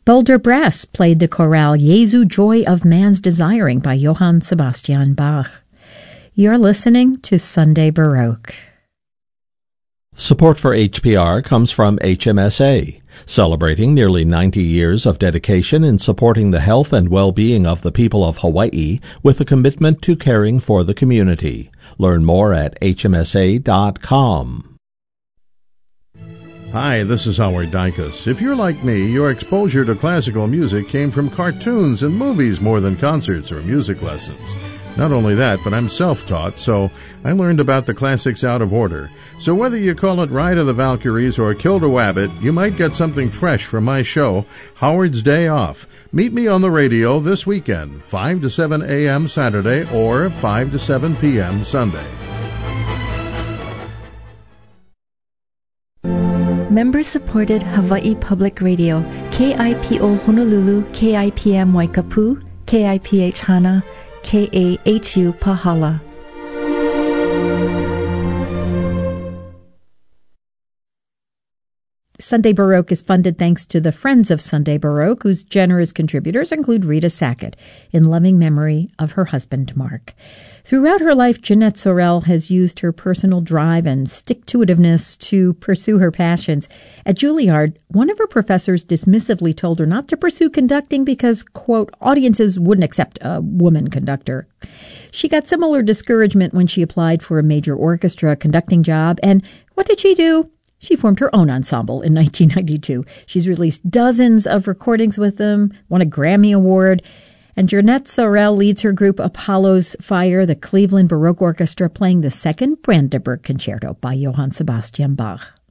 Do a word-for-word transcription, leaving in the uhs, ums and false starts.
Boulder Brass played the chorale Jesu Joy of Man's Desiring by Johann Sebastian Bach. You're listening to Sunday Baroque. Support for H P R comes from H M S A, celebrating nearly ninety years of dedication in supporting the health and well-being of the people of Hawaii with a commitment to caring for the community. Learn more at H M S A dot com. Hi, this is Howard Dykus. If you're like me, your exposure to classical music came from cartoons and movies more than concerts or music lessons. Not only that, but I'm self-taught, so I learned about the classics out of order. So whether you call it Ride of the Valkyries or Kill the Wabbit, you might get something fresh from my show, Howard's Day Off. Meet me on the radio this weekend, five to seven a.m. Saturday or five to seven p.m. Sunday. Member-supported Hawaii Public Radio, K I P O Honolulu, K I P M Waikapu, K I P H Hana, K A H U Pahala. Sunday Baroque is funded thanks to the Friends of Sunday Baroque, whose generous contributors include Rita Sackett, in loving memory of her husband, Mark. Throughout her life, Jeanette Sorel has used her personal drive and stick-to-itiveness to pursue her passions. At Juilliard, one of her professors dismissively told her not to pursue conducting because, quote, audiences wouldn't accept a woman conductor. She got similar discouragement when she applied for a major orchestra conducting job, and what did she do? She formed her own ensemble in nineteen ninety-two. She's released dozens of recordings with them, won a Grammy Award, and Jeanette Sorel leads her group Apollo's Fire, the Cleveland Baroque Orchestra, playing the second Brandenburg Concerto by Johann Sebastian Bach.